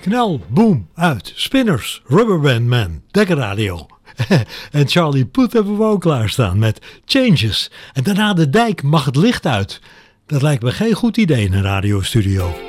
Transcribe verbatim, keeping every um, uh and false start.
Knal, boom, uit. Spinners, Rubberband Man, Dekker Radio. En Charlie Puth hebben we ook klaarstaan met Changes. En daarna de dijk mag het licht uit. Dat lijkt me geen goed idee in een radiostudio.